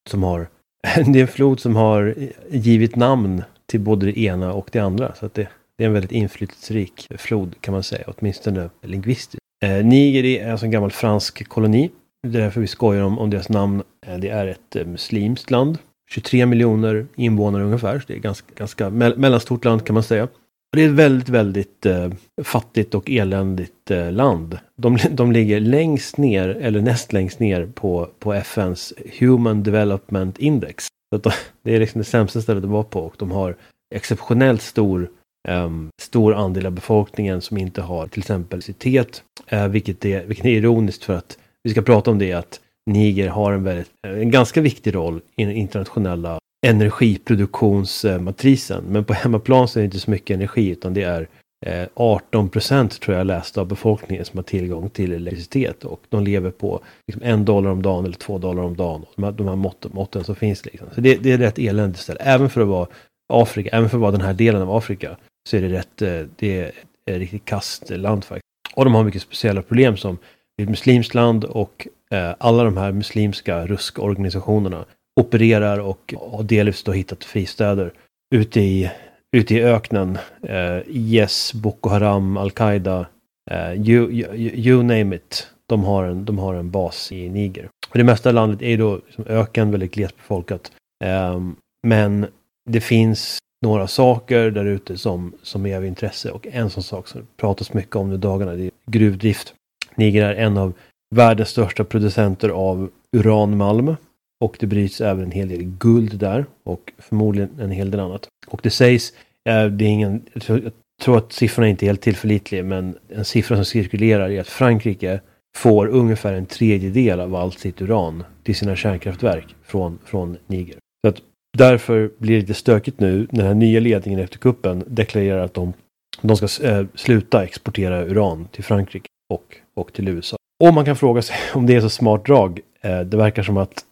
som har det är en flod som har givit namn till både det ena och det andra. Så att det är en väldigt inflytelserik flod kan man säga, åtminstone lingvistiskt. Niger är alltså en gammal fransk koloni. Det är därför vi skojar om deras namn. Det är ett muslimskt land. 23 miljoner invånare ungefär. Så det är ganska mellanstort land kan man säga. Och det är ett väldigt, väldigt fattigt och eländigt land. De ligger längst ner, eller näst längst ner på FNs Human Development Index. Så att det är liksom det sämsta stället att vara på. Och de har exceptionellt stor andel av befolkningen som inte har till exempel elektricitet. Vilket är ironiskt för att vi ska prata om det att Niger har en ganska viktig roll i den internationella energiproduktionsmatrisen. Men på hemmaplan så är det inte så mycket energi utan det är 18% tror jag läste av befolkningen som har tillgång till elektricitet. Och de lever på liksom $1 om dagen eller $2 om dagen. De här måtten som finns liksom. Så det är rätt eländigt ställe. Även för att vara Afrika, även för att vara den här delen av Afrika så är det är ett riktigt kastland faktiskt. Och de har mycket speciella problem som ett muslimskt land och alla de här muslimska ruskorganisationerna opererar och har delvis då hittat fristäder ute i öknen. IS, Boko Haram, Al-Qaida, you name it. De har en bas i Niger. Och det mesta av landet är då liksom öken, väldigt glesbefolkat. Men det finns några saker där ute som är av intresse. Och en sån sak som pratas mycket om nu dagarna, det är gruvdrift. Niger är en av världens största producenter av uranmalm. Och det bryts även en hel del guld där. Och förmodligen en hel del annat. Och det sägs, jag tror att siffrorna inte är helt tillförlitliga. Men en siffra som cirkulerar är att Frankrike får ungefär 1/3 av allt sitt uran till sina kärnkraftverk från Niger. Så att därför blir det lite stökigt nu när den här nya ledningen efter kuppen deklarerar att de ska sluta exportera uran till Frankrike och till USA. Och man kan fråga sig om det är så smart drag. Det verkar som att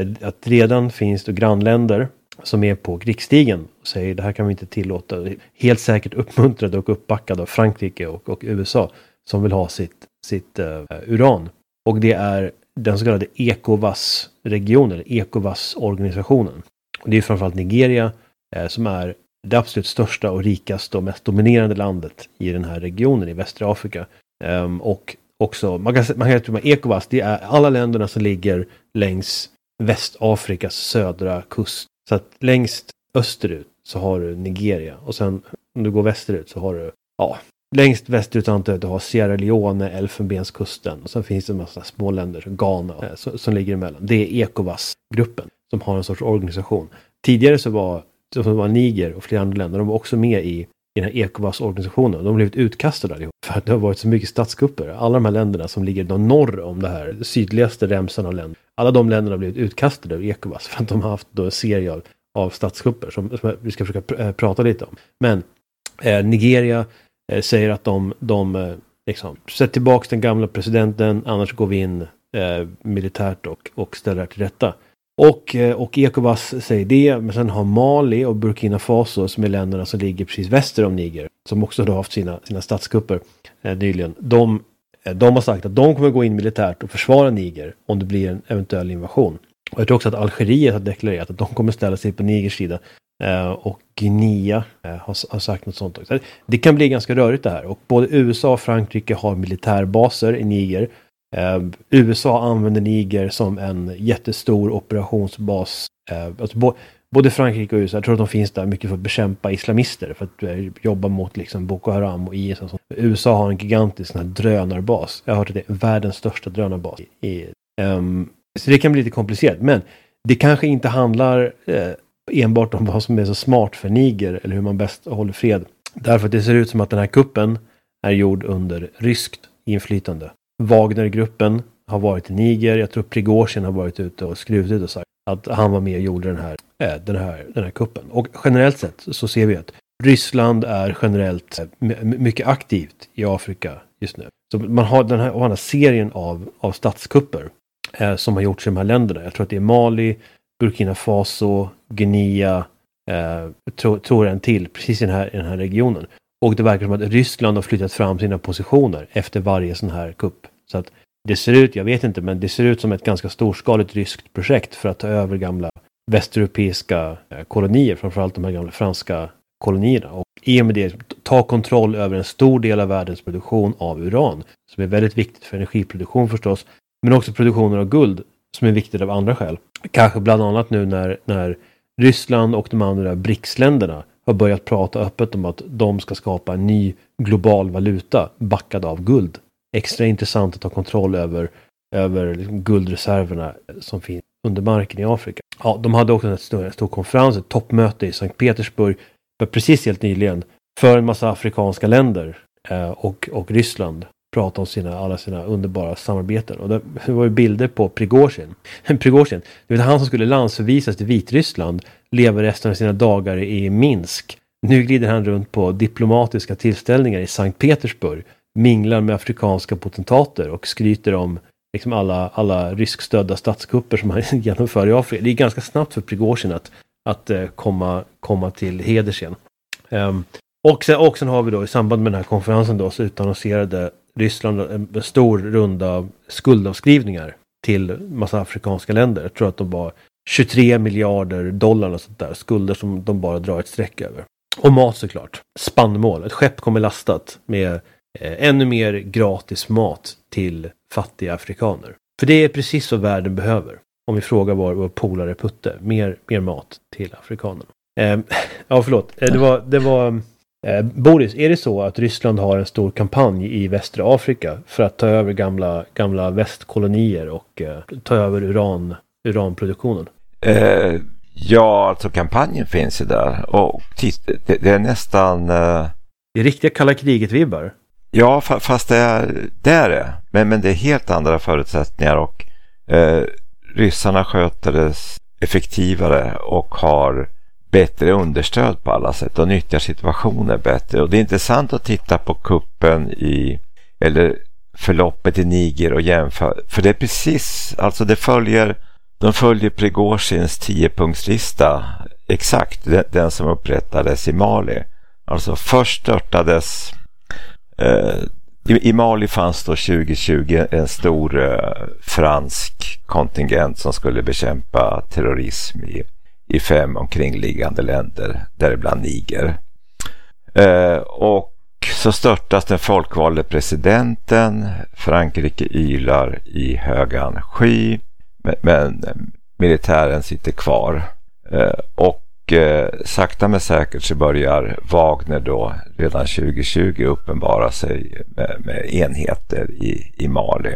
redan finns det grannländer som är på krigsstigen och säger det här kan vi inte tillåta. Helt säkert uppmuntrade och uppbackade av Frankrike och USA som vill ha sitt uran. Och det är den så kallade ECOWAS-regionen, eller ECOWAS-organisationen. Och det är framförallt Nigeria som är det absolut största och rikaste och mest dominerande landet i den här regionen i västra Afrika. Och också, man kan säga att ECOWAS, det är alla länderna som ligger längs Västafrikas södra kust. Så att längst österut så har du Nigeria. Och sen om du går västerut så har du, längst västerut antar jag att du har Sierra Leone, Elfenbenskusten. Och sen finns det en massa små länder som Ghana som ligger emellan. Det är ECOWAS-gruppen som har en sorts organisation. Tidigare så var Niger och flera andra länder, de var också med i den här ECOWAS-organisationen. De har blivit utkastade allihop för att det har varit så mycket statskupper. Alla de här länderna som ligger då norr om det här, sydligaste remsan av länder. Alla de länderna har blivit utkastade av ECOWAS för att de har haft då en serie av statskupper som vi ska försöka prata lite om. Men Nigeria säger att de liksom sätter tillbaka den gamla presidenten, annars går vi in militärt och ställer till rätta. Och ECOWAS säger det, men sen har Mali och Burkina Faso som är länderna som ligger precis väster om Niger, som också har haft sina statskupper nyligen. De har sagt att de kommer gå in militärt och försvara Niger om det blir en eventuell invasion. Och jag tror också att Algeriet har deklarerat att de kommer ställa sig på Nigers sida. Och Guinea har sagt något sånt också. Det kan bli ganska rörigt det här. Och både USA och Frankrike har militärbaser i Niger. USA använder Niger som en jättestor operationsbas. Alltså både Frankrike och USA, jag tror att de finns där mycket för att bekämpa islamister, för att jobba mot liksom Boko Haram och IS och sånt. USA har en gigantisk drönarbas. Jag har hört att det är världens största drönarbas. Så det kan bli lite komplicerat, men det kanske inte handlar enbart om vad som är så smart för Niger eller hur man bäst håller fred. Därför att det ser ut som att den här kuppen är gjord under ryskt inflytande. Wagner-gruppen har varit i Niger. Jag tror Prigozhin har varit ute och skrutit och sagt att han var med och gjorde den här kuppen. Och generellt sett så ser vi att Ryssland är generellt mycket aktivt i Afrika just nu. Så man har den här serien av statskupper som har gjorts i de här länderna. Jag tror att det är Mali, Burkina Faso, Guinea, tror en till, precis i den här regionen. Och det verkar som att Ryssland har flyttat fram sina positioner efter varje sån här kupp. Så att det ser ut, jag vet inte, men det ser ut som ett ganska storskaligt ryskt projekt för att ta över gamla västeuropeiska kolonier, framförallt de här gamla franska kolonierna. Och i och med det ta kontroll över en stor del av världens produktion av uran, som är väldigt viktigt för energiproduktion förstås, men också produktionen av guld, som är viktigt av andra skäl. Kanske bland annat nu när Ryssland och de andra BRICS-länderna har börjat prata öppet om att de ska skapa en ny global valuta backad av guld. Extra intressant att ta kontroll över liksom guldreserverna som finns under marken i Afrika. Ja, de hade också en stor konferens, ett toppmöte i Sankt Petersburg precis helt nyligen för en massa afrikanska länder och Ryssland prata om alla sina underbara samarbeten. Och det var ju bilder på Prigozhin. Prigozhin, det var han som skulle landsförvisas till Vitryssland, lever resten av sina dagar i Minsk. Nu glider han runt på diplomatiska tillställningar i Sankt Petersburg, minglar med afrikanska potentater och skryter om liksom alla ryskstödda statskupper som han genomför i Afrika. Det är ganska snabbt för Prigozhin att komma till heders igen. Och sen har vi då i samband med den här konferensen då så utannonserade Ryssland en stor runda skuldavskrivningar till massa afrikanska länder. Jag tror att de var 23 miljarder dollar och sånt där. Skulder som de bara drar ett streck över. Och mat såklart. Spannmål. Ett skepp kommer lastat med ännu mer gratis mat till fattiga afrikaner. För det är precis vad världen behöver. Om vi frågar vår polare Putte. Mer mat till afrikanerna. Ja, förlåt. Det var Boris, är det så att Ryssland har en stor kampanj i västra Afrika för att ta över gamla västkolonier och ta över uranproduktionen? Ja, alltså kampanjen finns ju där. Och det är nästan... Det är riktiga kalla kriget-vibbar. Ja, fast det är det. Men det är helt andra förutsättningar och ryssarna sköter det effektivare och har bättre understöd på alla sätt och nyttjar situationer bättre. Och det är intressant att titta på kuppen eller förloppet i Niger och jämföra. För det är precis, alltså de följer Prigozhins 10-punktslista exakt, den som upprättades i Mali. Alltså först störtades i Mali fanns då 2020 en stor fransk kontingent som skulle bekämpa terrorism i 5 omkringliggande länder, däribland Niger. Och så störtas den folkvalde presidenten, Frankrike ylar i högan sky, men militären sitter kvar. Och sakta men säkert så börjar Wagner då redan 2020 uppenbara sig med enheter i Mali.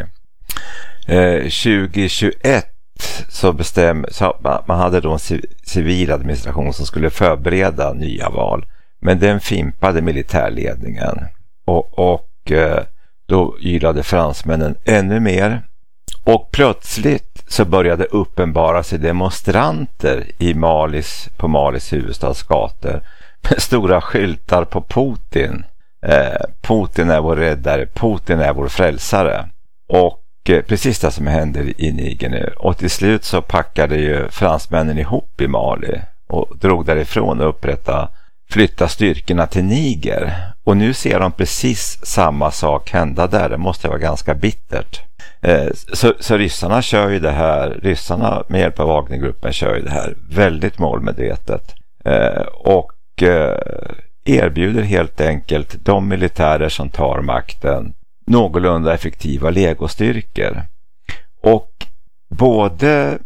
2021 så man hade då en civil administration som skulle förbereda nya val, men den fimpade militärledningen och då ylade fransmännen ännu mer och plötsligt så började uppenbara sig demonstranter på Malis huvudstads gator med stora skyltar på Putin. Putin är vår räddare, Putin är vår frälsare. Och precis det som händer i Niger nu. Och till slut så packade ju fransmännen ihop i Mali och drog därifrån och flytta styrkorna till Niger. Och nu ser de precis samma sak hända där. Det måste vara ganska bittert. Så ryssarna kör ju det här. Ryssarna med hjälp av Wagnergruppen kör ju det här väldigt målmedvetet. Och erbjuder helt enkelt de militärer som tar makten någorlunda effektiva legostyrkor. Och både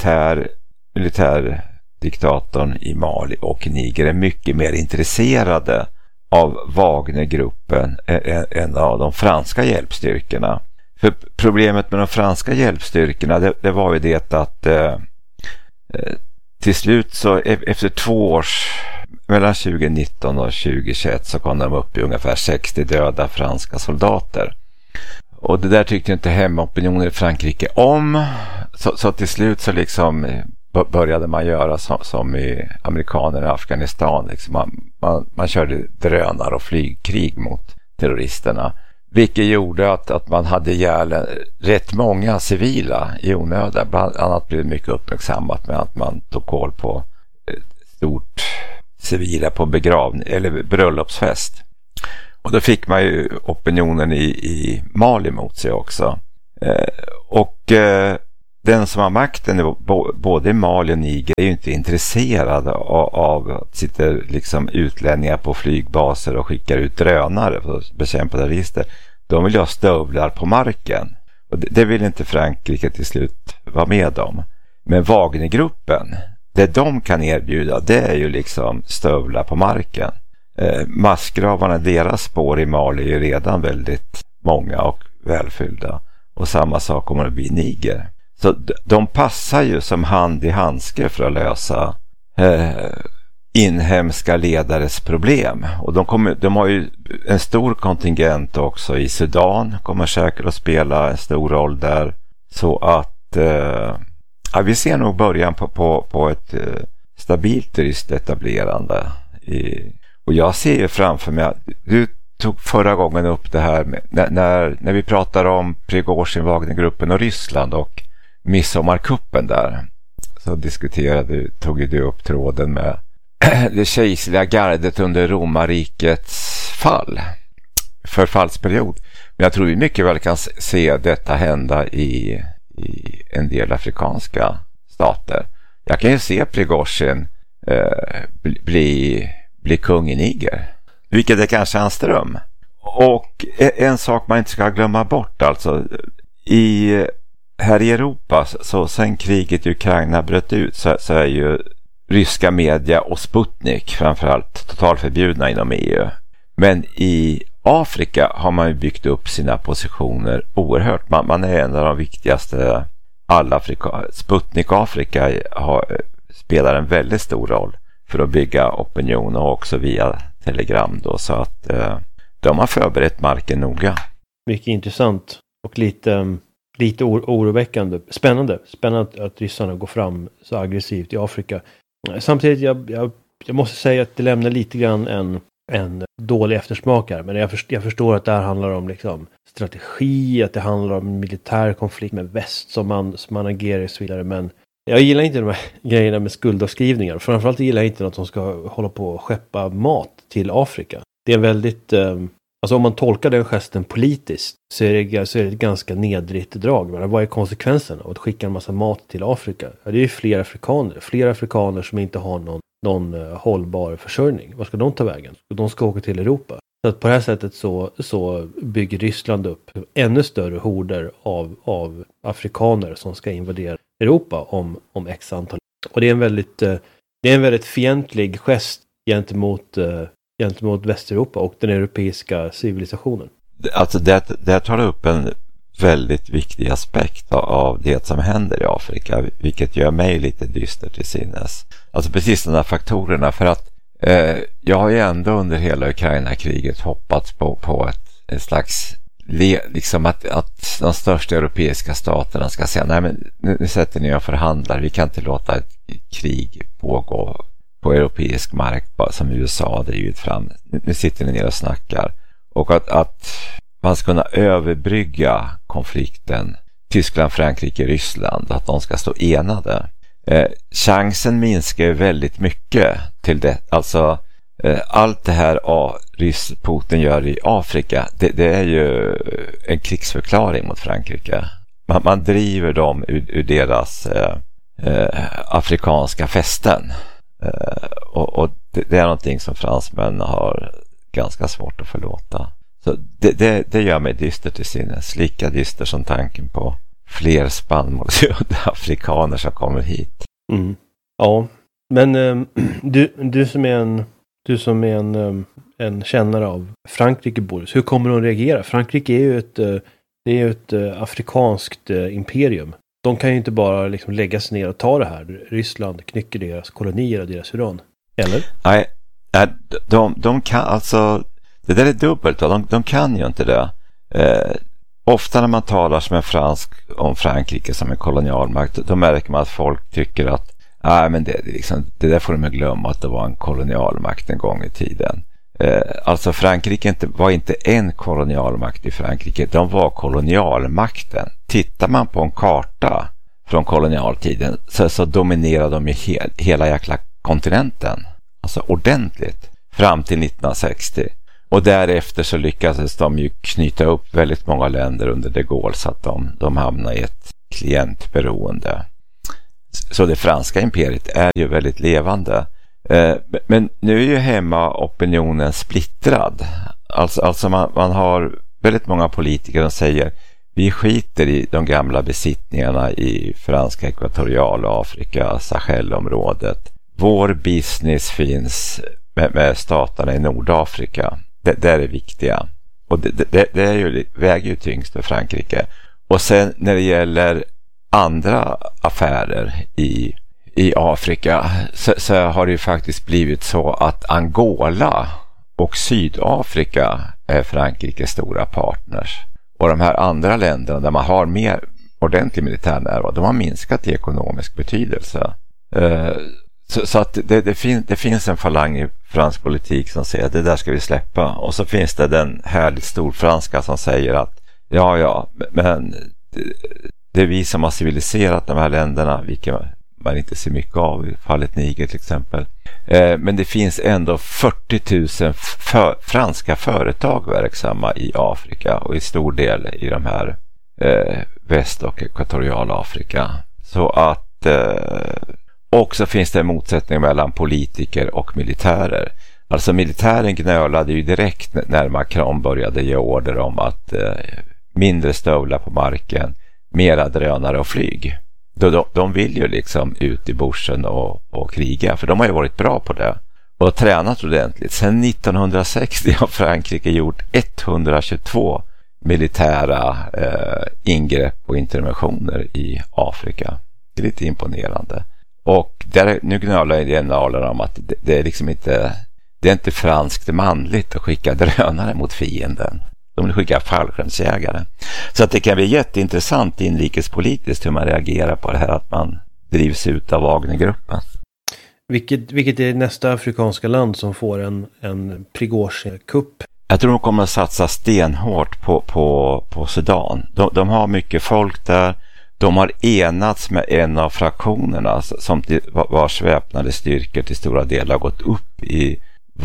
militärdiktatorn i Mali och Niger är mycket mer intresserade av Wagnergruppen än av de franska hjälpstyrkorna. För problemet med de franska hjälpstyrkorna det var ju det att till slut så efter 2 års mellan 2019 och 2021 så kom de upp i ungefär 60 döda franska soldater. Och det där tyckte inte hemmaopinionen i Frankrike om. Så till slut så liksom började man göra som i amerikanerna i Afghanistan. Liksom man körde drönare och flygkrig mot terroristerna. Vilket gjorde att man hade ihjäl rätt många civila i onödan. Bland annat blev det mycket uppmärksammat med att man tog koll på stort civila på eller bröllopsfest. Och då fick man ju opinionen i Mali mot sig också. Den som har makten både i Mali och Niger är ju inte intresserad av att sitta liksom utlänningar på flygbaser och skickar ut drönare för att bekämpa terrorister. De vill ha stövlar på marken. Och det vill inte Frankrike till slut vara med om. Men Wagnergruppen, det de kan erbjuda, det är ju liksom stövlar på marken. Massgravarna, deras spår i Mali är ju redan väldigt många och välfyllda. Och samma sak kommer att bli Niger. Så de passar ju som hand i handske för att lösa inhemska ledares problem. Och de har ju en stor kontingent också i Sudan, kommer säkert att spela en stor roll där. Så att vi ser nog början på ett stabilt rystetablerande. Och jag ser ju framför mig, du tog förra gången upp det här med, när vi pratar om Prigozjin, Wagnergruppen och Ryssland och midsommarkuppen där, så tog du upp tråden med det kejserliga gardet under romarrikets förfallsperiod. Men jag tror vi mycket väl kan se detta hända i en del afrikanska stater. Jag kan ju se Prigozjin bli kung i Niger, vilket är kanske hans dröm. Och en sak man inte ska glömma bort, alltså här i Europa, så sen kriget i Ukraina bröt ut, så är ju ryska media och Sputnik framförallt totalförbjudna inom EU. Men i Afrika har man ju byggt upp sina positioner oerhört. Man är en av de viktigaste. Sputnik Afrika spelar en väldigt stor roll för att bygga opinion, och också via telegram då, så att de har förberett marken noga. Mycket intressant och lite oroväckande. Spännande att ryssarna går fram så aggressivt i Afrika. Samtidigt jag måste säga att det lämnar lite grann en dålig eftersmak här. Men jag förstår att det här handlar om liksom strategi, att det handlar om militär konflikt med väst som man agerar och så vidare. Men jag gillar inte de här grejerna med skuldavskrivningar. Framförallt gillar jag inte att de ska hålla på och skeppa mat till Afrika. Det är väldigt... Alltså om man tolkar den gesten politiskt så är det ett ganska nedrigt drag. Men vad är konsekvenserna av att skicka en massa mat till Afrika? Ja, det är ju fler afrikaner som inte har någon hållbar försörjning. Vad ska de ta vägen? De ska åka till Europa. Så att på det här sättet så bygger Ryssland upp ännu större horder av afrikaner som ska invadera Europa om x antal. Och det är en väldigt fientlig gest gentemot Västeuropa och den europeiska civilisationen. Alltså det tar upp en väldigt viktig aspekt av det som händer i Afrika, vilket gör mig lite dyster till sinnes. Alltså precis de här faktorerna, för att jag har ju ändå under hela Ukraina-kriget hoppats på ett slags liksom att de största europeiska staterna ska säga, nej men nu sätter ni och förhandlar, vi kan inte låta ett krig pågå på europeisk mark som USA har drivit fram. Nu sitter ni ner och snackar. Och att man ska kunna överbrygga konflikten Tyskland, Frankrike, Ryssland, att de ska stå enade. Chansen minskar väldigt mycket till det. Alltså allt det här Putin gör i Afrika, det är ju en krigsförklaring mot Frankrike. Man driver dem ur deras afrikanska fästen. Och det är någonting som fransmän har ganska svårt att förlåta. Så det gör mig dyster till sinnes. Lika dyster som tanken på fler spannmålsödda afrikaner som kommer hit. Mm. Ja, men du som är en kännare av Frankrike, Boris, hur kommer de reagera? Frankrike är ju ett afrikanskt imperium. De kan ju inte bara liksom lägga sig ner och ta det här. Ryssland knycker deras kolonier och deras uran. Eller? Nej, de kan alltså... Det där är dubbelt. De kan ju inte det. Ofta när man talar som en fransk om Frankrike som en kolonialmakt, då märker man att folk tycker att men det där får de glömma, att det var en kolonialmakt en gång i tiden. Alltså Frankrike var inte en kolonialmakt i Frankrike, de var kolonialmakten. Tittar man på en karta från kolonialtiden så dominerade de ju hela jäkla kontinenten. Alltså ordentligt. Fram till 1960. Och därefter så lyckades de ju knyta upp väldigt många länder under de Gaulle så att de hamnade i ett klientberoende. Så det franska imperiet är ju väldigt levande. Men nu är ju hemmaopinionen splittrad. Alltså man har väldigt många politiker som säger vi skiter i de gamla besittningarna i franska Ekvatorialafrika, Sahelområdet. Vår business finns med staterna i Nordafrika. Det är det viktiga. Och det är ju, väger ju tyngst för Frankrike. Och sen när det gäller andra affärer i Afrika så har det ju faktiskt blivit så att Angola och Sydafrika är Frankrikes stora partners. Och de här andra länderna där man har mer ordentlig militär närvaro, de har minskat i ekonomisk betydelse. Så att det finns en falang i fransk politik som säger att det där ska vi släppa. Och så finns det den härligt storfranska som säger att ja, men det är vi som har civiliserat de här länderna, vilket man inte ser mycket av i fallet Niger till exempel. Men det finns ändå 40 000 franska företag verksamma i Afrika och i stor del i de här väst- och ekvatorialafrika. Så att också finns det en motsättning mellan politiker och militärer. Alltså militären gnölade ju direkt när Macron började ge order om att mindre stövlar på marken, mera drönare och flyg. De vill ju liksom ut i bushen och kriga, för de har ju varit bra på det och tränat ordentligt. Sen 1960 har Frankrike gjort 122 militära ingrepp och interventioner i Afrika. Det är lite imponerande. Och nu gnölar generalerna om att det är liksom inte, det är inte franskt manligt att skicka drönare mot fienden. De vill skicka fallskärmsjägare. Så att det kan bli jätteintressant inrikespolitiskt hur man reagerar på det här att man drivs ut av Wagnergruppen. Vilket är nästa afrikanska land som får en Prigozhin-kupp? Jag tror de kommer att satsa stenhårt på Sudan. De har mycket folk där. De har enats med en av fraktionerna som vars väpnade styrkor till stora delar gått upp i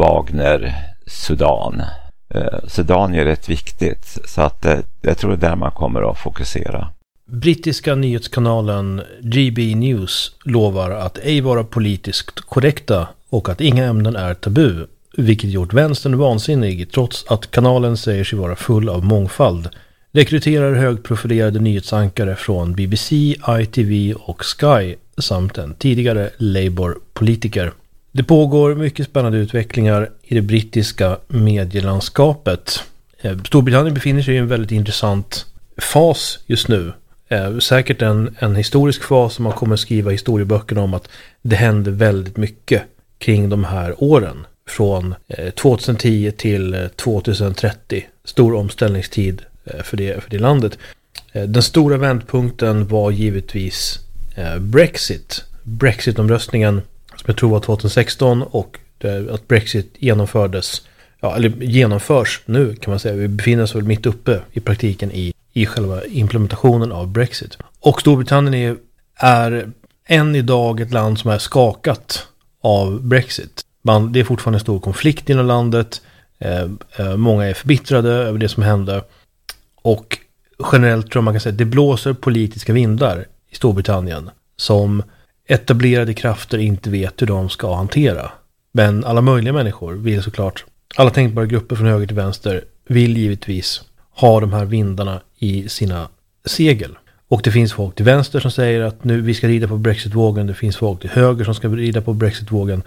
Wagner-Sudan. Sudan är rätt viktigt, så att jag tror det är där man kommer att fokusera. Brittiska nyhetskanalen GB News lovar att ej vara politiskt korrekta och att inga ämnen är tabu, vilket gjort vänstern vansinnig trots att kanalen säger sig vara full av mångfald. Rekryterar högprofilerade nyhetsankare från BBC, ITV och Sky samt en tidigare Labour-politiker. Det pågår mycket spännande utvecklingar i det brittiska medielandskapet. Storbritannien befinner sig i en väldigt intressant fas just nu. Säkert en historisk fas som man kommer skriva historieböckerna om att det hände väldigt mycket kring de här åren. Från 2010 till 2030. Stor omställningstid för det landet. Den stora vändpunkten var givetvis Brexit. Brexitomröstningen som jag tror var 2016 och att Brexit genomfördes, eller genomförs nu kan man säga. Vi befinner oss väl mitt uppe i praktiken i själva implementationen av Brexit. Och Storbritannien är än idag ett land som är skakat av Brexit. Det är fortfarande en stor konflikt inom landet. Många är förbittrade över det som hände. Och generellt tror man kan säga att det blåser politiska vindar i Storbritannien som etablerade krafter inte vet hur de ska hantera. Men alla möjliga människor vill såklart, alla tänkbara grupper från höger till vänster vill givetvis ha de här vindarna i sina segel. Och det finns folk till vänster som säger att nu vi ska rida på Brexit-vågen. Det finns folk till höger som ska rida på Brexit-vågen.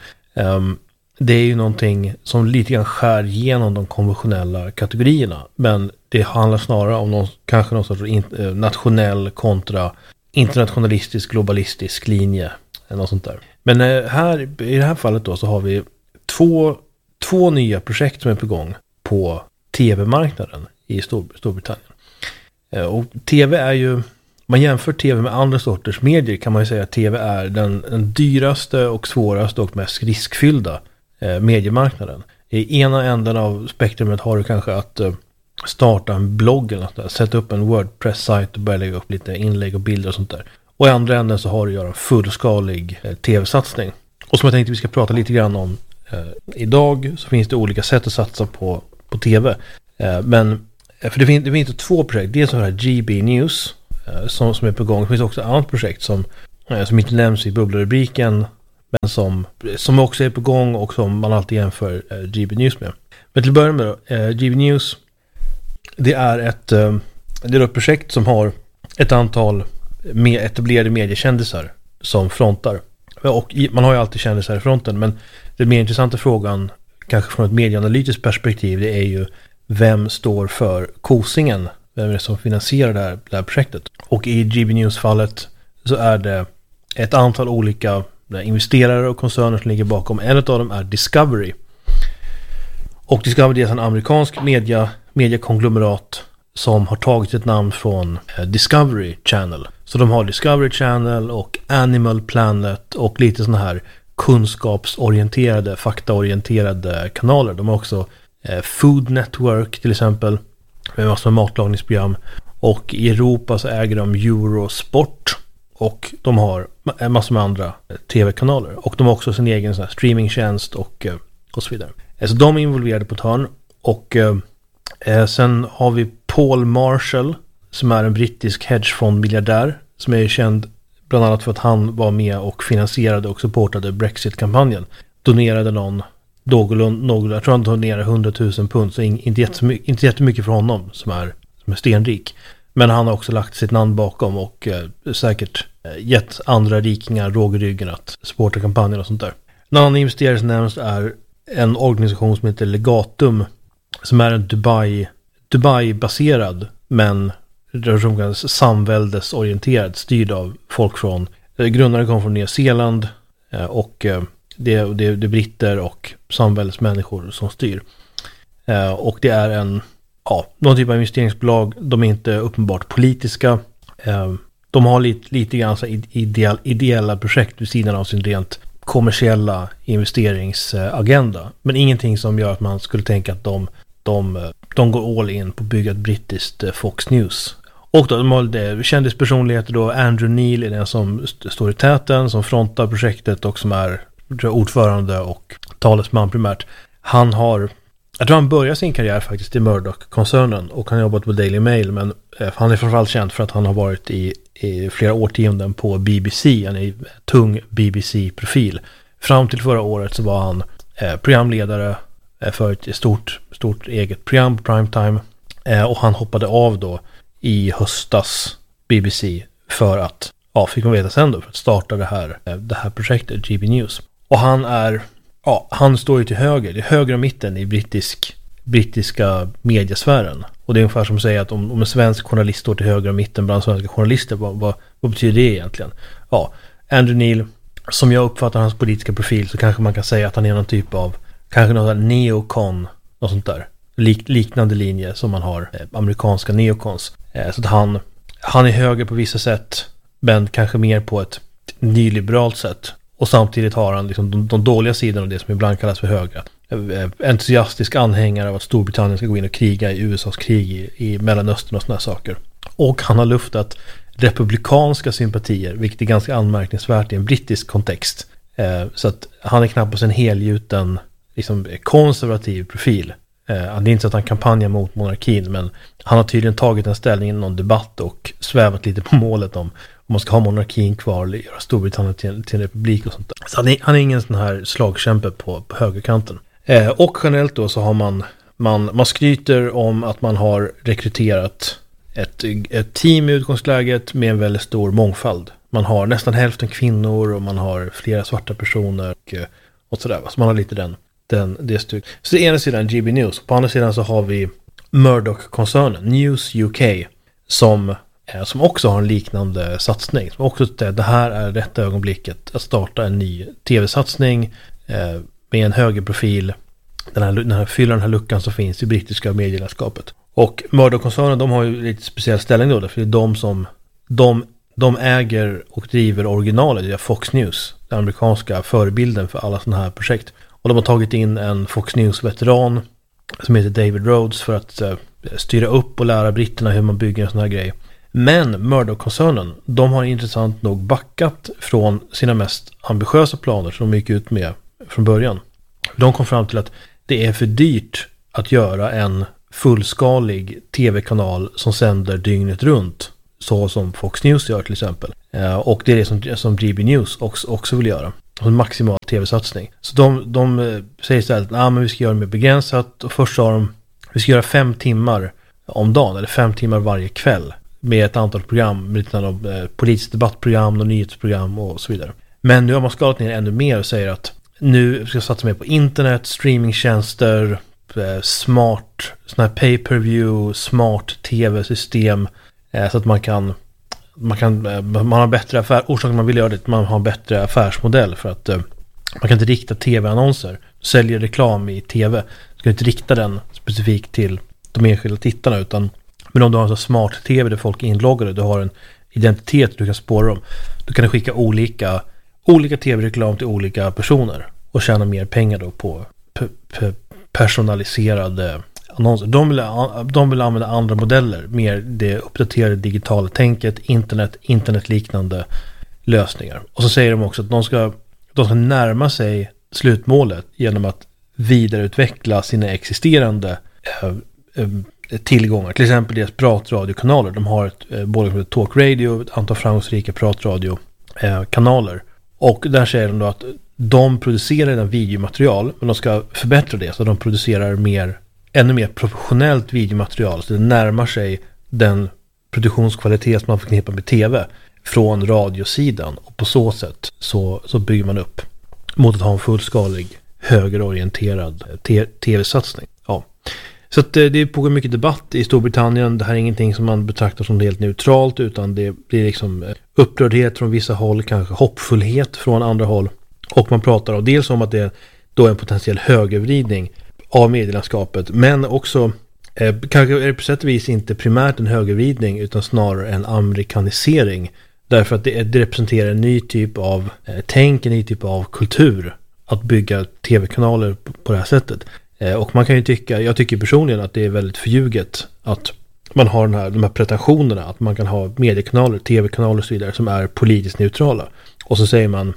Det är ju någonting som lite grann skär igenom de konventionella kategorierna. Men det handlar snarare om kanske någon sorts nationell kontra internationalistisk, globalistisk linje. Eller något sånt där. Men i det här fallet då så har vi två nya projekt som är på gång på tv-marknaden i Storbritannien. Och tv är ju, man jämför tv med andra sorters medier kan man ju säga att tv är den dyraste och svåraste och mest riskfyllda mediemarknaden. I ena änden av spektrumet har du kanske att starta en blogg eller något där, sätta upp en WordPress-sajt och börja lägga upp lite inlägg och bilder och sånt där. Och i andra änden så har du att göra en fullskalig tv-satsning. Och som jag tänkte vi ska prata lite grann om idag så finns det olika sätt att satsa på tv. Men för det finns 2 projekt. Dels så här GB News som är på gång. Det finns också ett annat projekt som inte nämns i bubblarubriken, men som också är på gång och som man alltid jämför GB News med. Men till att börja med då, GB News, det är ett projekt som har ett antal etablerade mediekändisar som frontar. Och man har ju alltid kändisar i fronten, men den mer intressanta frågan, kanske från ett medieanalytiskt perspektiv, det är ju vem står för kosingen? Vem är det som finansierar det här projektet? Och i GB News-fallet så är det ett antal olika investerare och koncerner som ligger bakom. En av dem är Discovery. Och Discovery är en amerikansk mediekonglomerat som har tagit ett namn från Discovery Channel. Så de har Discovery Channel och Animal Planet och lite såna här kunskapsorienterade, faktaorienterade kanaler. De har också Food Network till exempel, med massor med matlagningsprogram. Och i Europa så äger de Eurosport och de har massor med andra tv-kanaler. Och de har också sin egen sån här streamingtjänst och så vidare. Så de är involverade på ett hörn. Och sen har vi Paul Marshall som är en brittisk hedgefondmiljardär som är känd bland annat för att han var med och finansierade och supportade Brexit-kampanjen. Donerade jag tror han donerade 100 000 pund, så inte jättemycket för honom som är stenrik. Men han har också lagt sitt namn bakom och säkert gett andra rikingar råg i ryggen att supporta kampanjen och sånt där. En annan investerare som nämns är en organisation som heter Legatum, som är en Dubai-baserad men samväldesorienterad, styrd av folk från, grundaren kom från Nya Zeeland och det är britter och samväldesmänniskor som styr. Och det är någon typ av investeringsbolag. De är inte uppenbart politiska. De har lite grann så ideella projekt vid sidan av sin rent kommersiella investeringsagenda. Men ingenting som gör att man skulle tänka att de går all in på att bygga ett brittiskt Fox News. Och då, de har kändispersonligheter då. Andrew Neil är den som står i täten, som frontar projektet och som är ordförande och talesman primärt. Jag tror han började sin karriär faktiskt i Murdoch-koncernen och han har jobbat på Daily Mail, men han är framförallt känd för att han har varit i flera årtionden på BBC. Han är en tung BBC-profil. Fram till förra året så var han programledare för ett stort eget program på primetime och han hoppade av då i höstas BBC för att, fick man veta sen då, för att starta det här projektet GB News. Och han står ju till höger, det är höger och mitten i brittiska mediesfären. Och det är ungefär som att säga att om en svensk journalist står till höger och mitten bland svenska journalister, vad betyder det egentligen? Ja, Andrew Neil, som jag uppfattar hans politiska profil, så kanske man kan säga att han är någon typ av, kanske någon neocon och sånt där. Liknande linje som man har amerikanska neocons. Så att han är höger på vissa sätt, men kanske mer på ett nyliberalt sätt. Och samtidigt har han liksom de dåliga sidorna av det som ibland kallas för högra. Entusiastisk anhängare av att Storbritannien ska gå in och kriga i USAs krig i Mellanöstern och såna saker. Och han har luftat republikanska sympatier, vilket är ganska anmärkningsvärt i en brittisk kontext. Så att han är knappast en helgjuten liksom konservativ profil. Det är inte så att han kampanjar mot monarkin, men han har tydligen tagit en ställning i någon debatt och svävat lite på målet om man ska ha monarkin kvar eller göra Storbritannien till en republik och sånt där. Så han är ingen sån här slagkämpe på högerkanten. Och generellt då så har man skryter om att man har rekryterat ett team i utgångsläget med en väldigt stor mångfald. Man har nästan hälften kvinnor och man har flera svarta personer och sådär. Så man har lite det stycket. Så det ena sidan GB News. På andra sidan så har vi Murdoch-koncernen News UK som också har en liknande satsning. Som också säger att det här är rätta ögonblicket att starta en ny tv-satsning med en högerprofil. Fyller den här luckan som finns i brittiska medielandskapet. Och Murdoch-koncernen, de har ju lite speciell ställning då. För det är de äger och driver originalet i Fox News. Den amerikanska förebilden för alla sådana här projekt. Och de har tagit in en Fox News-veteran som heter David Rhodes för att styra upp och lära britterna hur man bygger en sån här grej. Men Murdoch-koncernen, de har intressant nog backat från sina mest ambitiösa planer som de gick ut med från början. De kom fram till att det är för dyrt att göra en fullskalig tv-kanal som sänder dygnet runt, så som Fox News gör till exempel. Och det är det som GB News också vill göra. En maximal tv-satsning. Så de säger så här, men vi ska göra det mer begränsat. Och först sa de, vi ska göra 5 timmar om dagen, eller 5 timmar varje kväll. Med ett antal program, med politiskt debattprogram och nyhetsprogram och så vidare. Men nu har man skalat ner ännu mer och säger att nu ska vi satsa mer på internet, streamingtjänster, smart sån här pay-per-view, smart tv-system, så att man har bättre orsaken man vill göra det, man har en bättre affärsmodell, för att man kan inte rikta tv-annonser, sälja reklam i tv, du ska inte rikta den specifikt till de enskilda tittarna, utan men om du har en så smart tv där folk är inloggade, du har en identitet du kan spåra dem, då kan du skicka olika tv-reklam till olika personer och tjäna mer pengar då på personaliserade annonser. De vill använda andra modeller, mer det uppdaterade digitala tänket, internetliknande lösningar. Och så säger de också att de ska närma sig slutmålet genom att vidareutveckla sina existerande tillgångar. Till exempel deras pratradiokanaler. De har både Talk Radio, ett antal framgångsrika pratradiokanaler. Och där säger de då att de producerar redan videomaterial, men de ska förbättra det, så de producerar ännu mer professionellt videomaterial, så det närmar sig den produktionskvalitet som man förknippar med tv från radiosidan, och på så sätt så bygger man upp mot att ha en fullskalig högerorienterad tv-satsning. Ja. Så att det pågår mycket debatt i Storbritannien. Det här är ingenting som man betraktar som helt neutralt, utan det blir liksom upprördhet från vissa håll, kanske hoppfullhet från andra håll. Och man pratar om dels om att det då är en potentiell högervridning av medielandskapet, men också kanske är det på sätt och vis inte primärt en högervridning, utan snarare en amerikanisering, därför att det representerar en ny typ av en ny typ av kultur att bygga tv-kanaler på det här sättet. Och man kan ju jag tycker personligen att det är väldigt förljuget att man har de här pretensionerna att man kan ha mediekanaler, tv-kanaler och så vidare som är politiskt neutrala. Och så säger man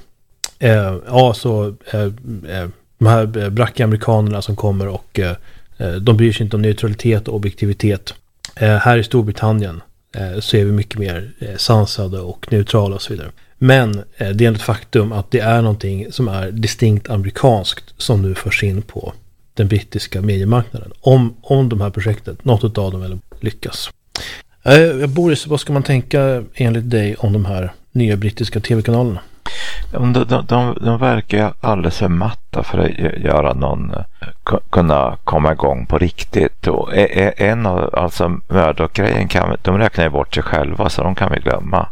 de här brackiga amerikanerna som kommer och de bryr sig inte om neutralitet och objektivitet. Här i Storbritannien så är vi mycket mer sansade och neutrala och så vidare. Men det är ändå ett faktum att det är någonting som är distinkt amerikanskt som nu förs in på den brittiska mediemarknaden. Om de här projektet, något av dem eller lyckas. Boris, vad ska man tänka enligt dig om de här nya brittiska tv-kanalerna? De verkar alldeles för matta för att kunna komma igång på riktigt. Och alltså Murdoch-grejen de räknar ju bort sig själva, så de kan vi glömma.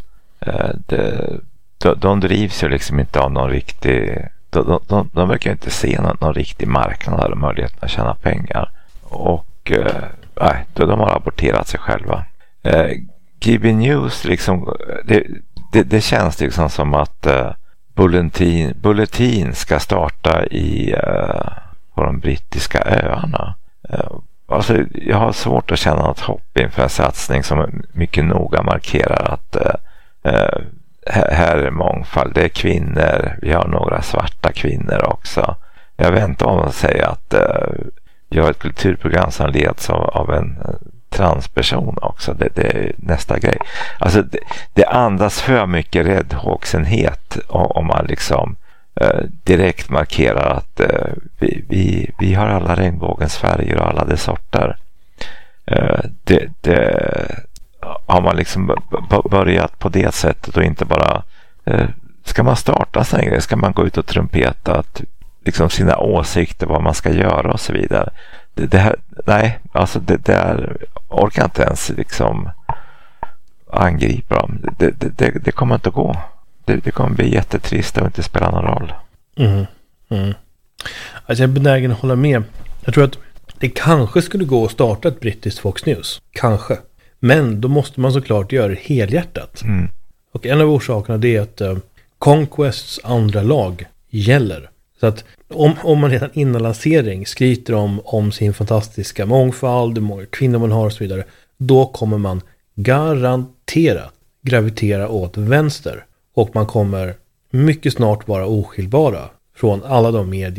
De drivs ju liksom inte av någon riktig... De verkar inte se någon riktig marknad eller möjlighet att tjäna pengar. Och de har aborterat sig själva. GB News liksom... Det känns liksom som att Bulletin ska starta på de brittiska öarna. Alltså, jag har svårt att känna något hopp inför en satsning som mycket noga markerar att här är mångfald, det är kvinnor, vi har några svarta kvinnor också. Jag väntar om att säga att jag har ett kulturprogram som leds av en transperson också. Det är nästa grej. Alltså det andas för mycket räddhågsenhet om man liksom direkt markerar att vi har alla regnbågens färger och alla dess sorter. Har man liksom börjat på det sättet och inte bara ska man starta en grej, ska man gå ut och trumpeta att liksom sina åsikter, vad man ska göra och så vidare. Det här, nej, alltså det där orkar inte ens liksom angripa dem. Det kommer inte att gå. Det kommer bli jättetrist och inte spela någon roll. Alltså jag är benägen att hålla med. Jag tror att det kanske skulle gå att starta ett brittiskt Fox News. Kanske. Men då måste man såklart göra det helhjärtat. Och en av orsakerna det är att Conquests andra lag gäller. Så att om man redan innan lansering skryter om sin fantastiska mångfald, hur många kvinnor man har och så vidare, då kommer man garanterat gravitera åt vänster. Och man kommer mycket snart vara oskiljbara från alla de medier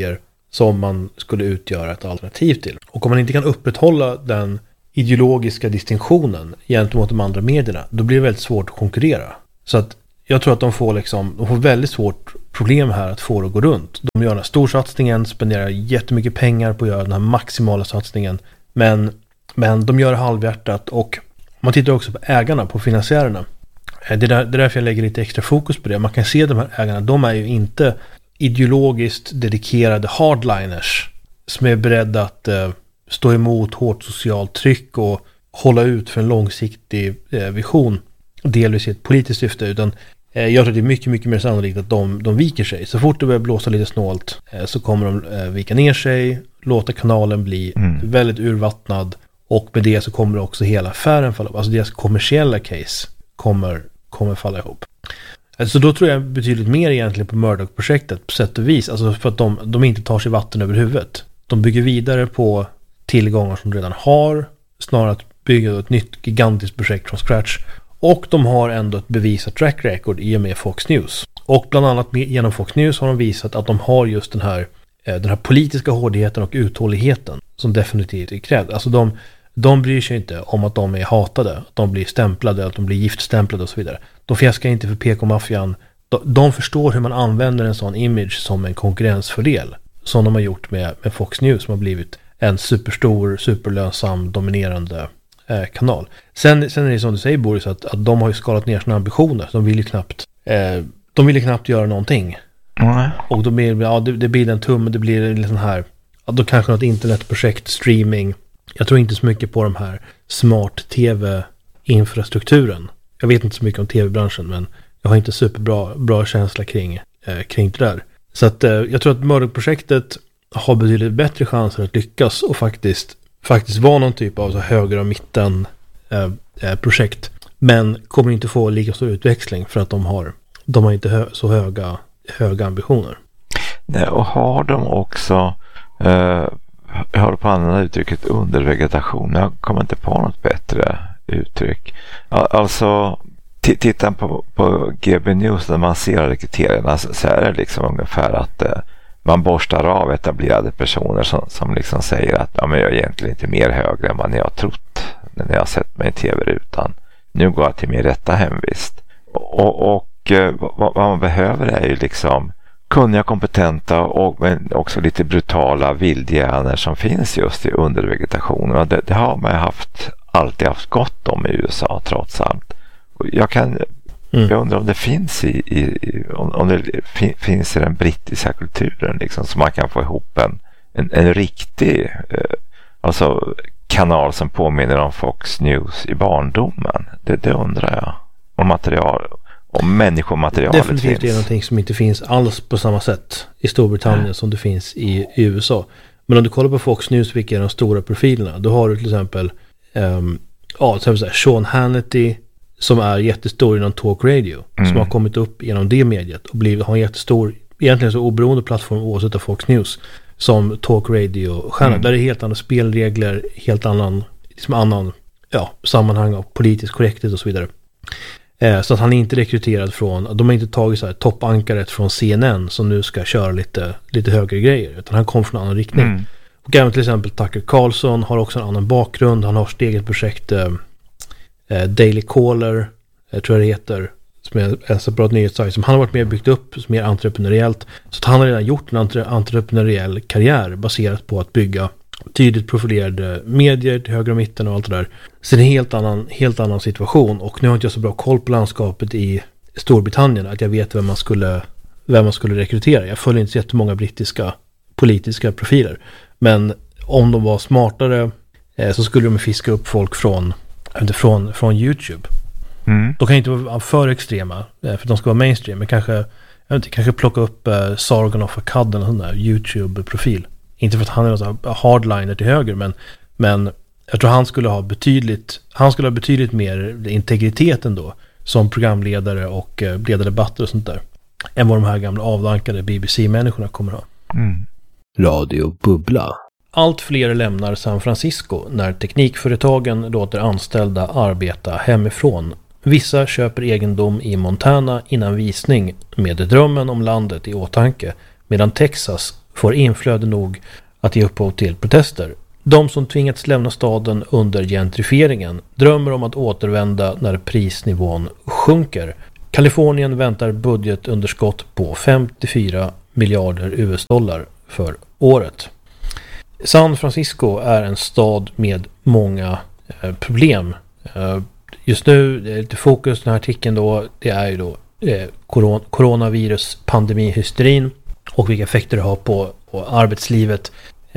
som man skulle utgöra ett alternativ till. Och om man inte kan upprätthålla den ideologiska distinktionen gentemot de andra medierna, då blir det väldigt svårt att konkurrera. Så att jag tror att de får väldigt svårt problem här att få det att gå runt. De gör den här storsatsningen, spenderar jättemycket pengar på att göra den här maximala satsningen. Men de gör det halvhjärtat, och man tittar också på ägarna, på finansiärerna. Det är därför jag lägger lite extra fokus på det. Man kan se de här ägarna, de är ju inte ideologiskt dedikerade hardliners som är beredda att stå emot hårt socialt tryck och hålla ut för en långsiktig vision, delvis i ett politiskt syfte, utan jag tror att det är mycket, mycket mer sannolikt att de viker sig. Så fort det börjar blåsa lite snålt så kommer de vika ner sig, låta kanalen bli väldigt urvattnad, och med det så kommer också hela affären falla ihop. Alltså deras kommersiella case kommer falla ihop. Så då tror jag betydligt mer egentligen på Murdoch-projektet på sätt och vis. Alltså för att de inte tar sig vatten över huvudet. De bygger vidare på tillgångar som de redan har, snarare att bygga ett nytt gigantiskt projekt från scratch. Och de har ändå ett bevisat track record i och med Fox News. Och bland annat genom Fox News har de visat att de har just den här politiska hårdheten och uthålligheten som definitivt är krävd. Alltså de bryr sig inte om att de är hatade, att de blir stämplade, att de blir giftstämplade och så vidare. De fjäskar inte för PK-maffian. De förstår hur man använder en sån image som en konkurrensfördel. Som de har gjort med Fox News, som har blivit en superstor, superlönsam, dominerande kanal. Sen är det som du säger, Boris, att de har ju skalat ner sina ambitioner. De vill ju knappt göra någonting. Och då blir det blir en tumme, det blir en sån här, då kanske något internetprojekt, streaming. Jag tror inte så mycket på de här smart-tv-infrastrukturen. Jag vet inte så mycket om tv-branschen, men jag har inte superbra känsla kring det där. Så att jag tror att Murdoch-projektet har betydligt bättre chanser att lyckas och faktiskt vara någon typ av så höger och mitten projekt. Men kommer inte få lika stor utväxling för att de har inte så höga ambitioner. Nej, och har de också jag har på andra uttrycket undervegetation. Jag kommer inte på något bättre uttryck. Alltså titta på GB News när man ser kriterierna, så är det liksom ungefär att man borstar av etablerade personer som liksom säger att ja, men jag är egentligen inte mer högre än vad ni har trott när jag har sett mig i tv-rutan. Nu går jag till min rätta hemvist. Och vad man behöver är ju liksom kunniga, kompetenta men också lite brutala vildhjärnor som finns just i undervegetationen. Det har man alltid haft gott om i USA trots allt. Och jag undrar om det finns om det finns i den brittiska kulturen liksom, så man kan få ihop en riktig alltså kanal som påminner om Fox News i barndomen. Det undrar jag. Om människomaterialet definitivt finns. Det är någonting som inte finns alls på samma sätt i Storbritannien som det finns i USA. Men om du kollar på Fox News, vilka är de stora profilerna, då har du till exempel Sean Hannity, som är jättestor inom talk radio, som har kommit upp genom det mediet och har en jättestor, egentligen så oberoende plattform oavsett av Fox News, som talk radio-stjärna. Där är helt andra spelregler, helt annan sammanhang av politisk korrekthet och så vidare. Så att han är inte rekryterad från, de har inte tagit så här toppankaret från CNN som nu ska köra lite högre grejer, utan han kom från en annan riktning. Och även till exempel Tucker Carlson har också en annan bakgrund. Han har sitt eget projekt Daily Caller, tror jag det heter, som är en separat nyhetssajt som han har varit med och byggt upp som mer entreprenöriellt. Så att han har redan gjort en entreprenöriell karriär baserat på att bygga tydligt profilerade medier till höger och mitten och allt det där. Så det är en helt annan situation, och nu har inte jag så bra koll på landskapet i Storbritannien att jag vet vem man skulle rekrytera. Jag följer inte så jättemånga brittiska politiska profiler, men om de var smartare så skulle de fiska upp folk från YouTube. De kan inte vara för extrema för att de ska vara mainstream, men kanske plocka upp Sargon of Akkad, en sån där YouTube-profil. Inte för att han är någon hardliner till höger, men jag tror han skulle ha betydligt mer integritet ändå som programledare och leda debatter och sånt där än vad de här gamla avdankade BBC-människorna kommer ha. Radio Bubbla. Allt fler lämnar San Francisco när teknikföretagen låter anställda arbeta hemifrån. Vissa köper egendom i Montana innan visning med drömmen om landet i åtanke, medan Texas får inflöde nog att ge upphov till protester. De som tvingats lämna staden under gentrifieringen drömmer om att återvända när prisnivån sjunker. Kalifornien väntar budgetunderskott på 54 miljarder US-dollar för året. San Francisco är en stad med många problem. Just nu, det är lite fokus den här artikeln då, det är ju då coronavirus, pandemihysterin och vilka effekter det har på arbetslivet.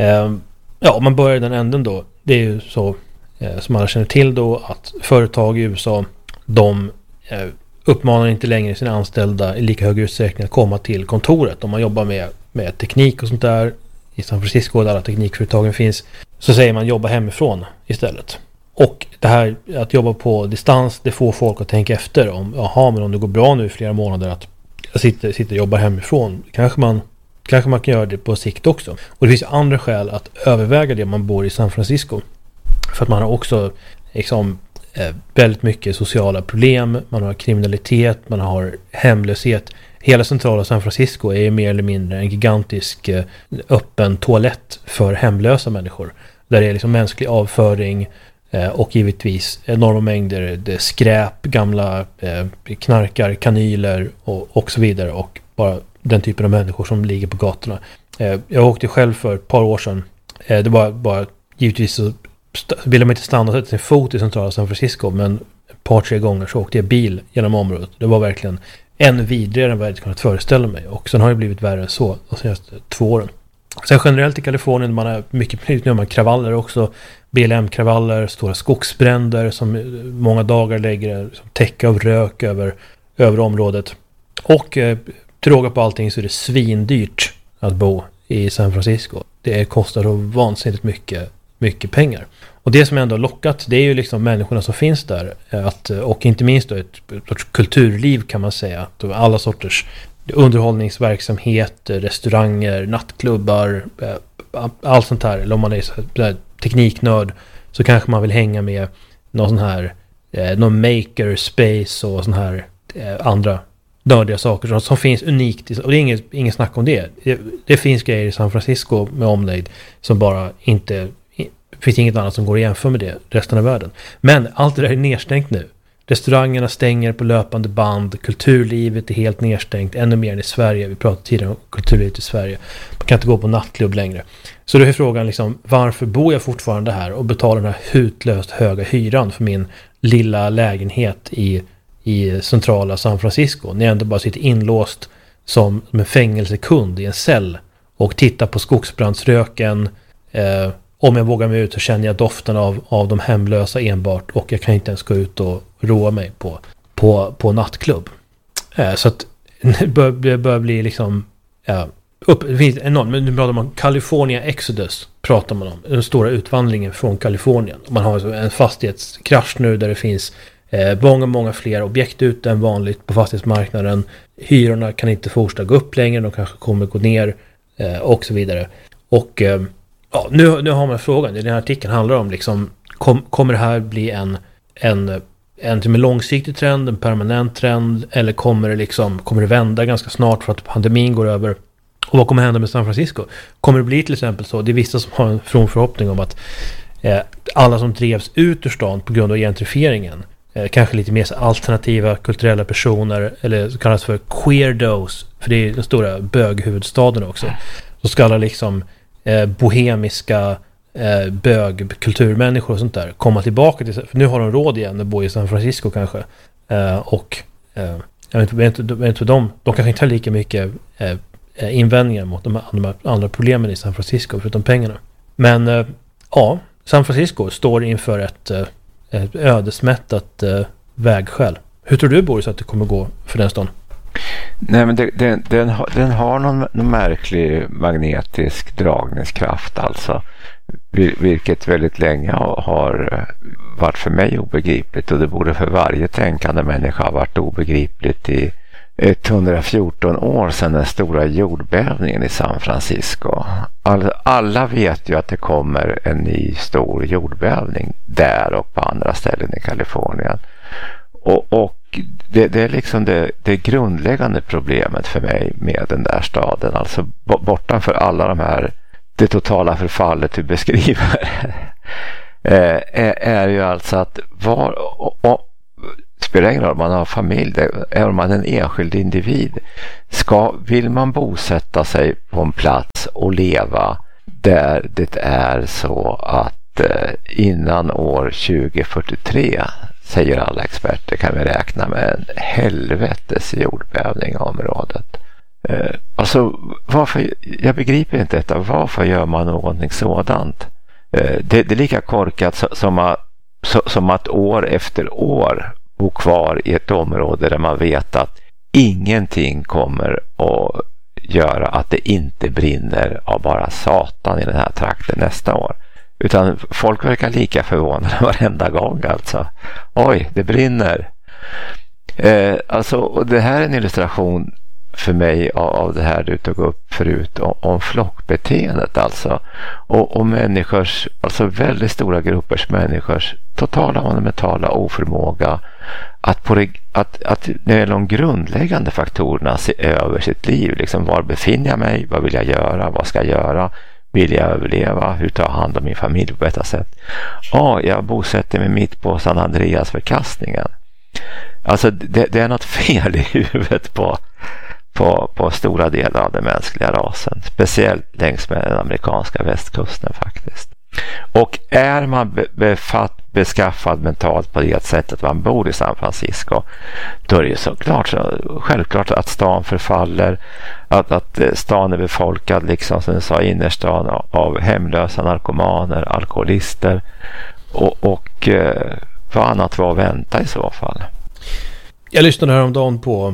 Ja, om man börjar i den änden då, det är ju så som alla känner till då att företag i USA, de uppmanar inte längre sina anställda i lika hög utsträckning att komma till kontoret. Om man jobbar med teknik och sånt där i San Francisco där alla teknikföretagen finns, så säger man jobba hemifrån istället. Och det här att jobba på distans, det får folk att tänka efter om, men om det går bra nu i flera månader att jag sitter och jobbar hemifrån, kanske man kan göra det på sikt också. Och det finns andra skäl att överväga det om man bor i San Francisco. För att man har också liksom, väldigt mycket sociala problem, man har kriminalitet, man har hemlöshet. Hela centrala San Francisco är mer eller mindre en gigantisk öppen toalett för hemlösa människor. Där det är liksom mänsklig avföring och givetvis enorma mängder skräp, gamla knarkar, kanyler och så vidare. Och bara den typen av människor som ligger på gatorna. Jag åkte själv för ett par år sedan. Det var bara givetvis så ville man inte stanna och sätta sin fot i centrala San Francisco, men ett par, 3 gånger så åkte jag bil genom området. Det var verkligen än vidrigare än vad jag kunnat föreställa mig. Och sen har det blivit värre än så de senaste 2 åren. Sen generellt i Kalifornien, man har mycket kravaller också. BLM-kravaller, stora skogsbränder som många dagar lägger täcke av rök över området. Och till råga på allting så är det svindyrt att bo i San Francisco. Det kostar så vansinnigt mycket pengar. Och det som ändå har lockat, det är ju liksom människorna som finns där. Och inte minst då ett sorts kulturliv kan man säga. Alla sorters underhållningsverksamhet, restauranger, nattklubbar, allt sånt här. Eller om man är tekniknörd så kanske man vill hänga med någon sån här någon makerspace och sån här andra nördiga saker som finns unikt. Och det är ingen snack om det. Det finns grejer i San Francisco med omnejd som bara inte... Det finns inget annat som går att jämföra med det resten av världen. Men allt det där är nedstängt nu. Restaurangerna stänger på löpande band. Kulturlivet är helt nedstängt. Ännu mer än i Sverige. Vi pratade tidigare om kulturlivet i Sverige. Man kan inte gå på nattklubb längre. Så då är frågan liksom, varför bor jag fortfarande här och betalar den här hutlöst höga hyran för min lilla lägenhet i centrala San Francisco? När jag ändå bara sitter inlåst som en fängelsekund i en cell och tittar på skogsbrandsröken. Om jag vågar mig ut så känner jag doften av de hemlösa enbart, och jag kan inte ens gå ut och roa mig på nattklubb. Så att det bör bli liksom det finns enormt, men nu pratar man California Exodus, pratar man om den stora utvandringen från Kalifornien. Man har alltså en fastighetskrasch nu där det finns många fler objekt ute än vanligt på fastighetsmarknaden. Hyrorna kan inte fortsätta gå upp längre, de kanske kommer gå ner och så vidare. Och nu har man frågan, den här artikeln handlar om liksom, kommer det här bli en långsiktig trend, en permanent trend, eller kommer det vända ganska snart för att pandemin går över? Och vad kommer hända med San Francisco? Kommer det bli till exempel så, det är vissa som har en from förhoppning om att alla som drevs ut ur stan på grund av gentrifieringen, kanske lite mer alternativa kulturella personer, eller så kallas för queerdos, för det är den stora böghuvudstaden också, så ska alla liksom bohemiska bögkulturmänniskor och sånt där komma tillbaka till, för nu har de råd igen att bo i San Francisco kanske, och jag vet inte de kanske inte har lika mycket invändningar mot de andra problemen i San Francisco förutom pengarna. Men San Francisco står inför ett ödesmättat vägskäl. Hur tror du, Boris, att det kommer gå för den stan? Nej, men den har någon märklig magnetisk dragningskraft alltså, vilket väldigt länge har varit för mig obegripligt, och det borde för varje tänkande människa ha varit obegripligt i 114 år sedan den stora jordbävningen i San Francisco. Alla vet ju att det kommer en ny stor jordbävning där och på andra ställen i Kalifornien. Och det är liksom det grundläggande problemet för mig med den där staden. Alltså bortanför alla de här, det totala förfallet du beskriver är ju alltså att spelar ingen roll om man har familj, är man en enskild individ, vill man bosätta sig på en plats och leva där det är så att innan år 2043, säger alla experter, kan vi räkna med en helvetes jordbävning i området. Alltså jag begriper inte detta. Varför gör man någonting sådant? Det är lika korkat som att år efter år bo kvar i ett område där man vet att ingenting kommer att göra att det inte brinner av bara satan i den här trakten nästa år. Utan folk verkar lika förvånade varenda gång. Alltså, oj, det brinner. Och det här är en illustration för mig av det här du tog upp förut om flockbeteendet. Alltså, och människors, alltså väldigt stora gruppers människors totala monumentala oförmåga att när det gäller de grundläggande faktorerna se över sitt liv. Liksom, var befinner jag mig? Vad vill jag göra? Vad ska jag göra? Vill jag överleva? Hur tar jag hand om min familj på detta sätt? Jag bosätter mig mitt på San Andreas förkastningen. Alltså det är något fel i huvudet på stora delar av den mänskliga rasen. Speciellt längs med den amerikanska västkusten faktiskt. Och är man beskaffad mentalt på det sättet att man bor i San Francisco, då är det så självklart att stan förfaller, att stan är befolkad, liksom som du sa, innerstan av hemlösa narkomaner, alkoholister och vad annat var att vänta i så fall. Jag lyssnade häromdagen på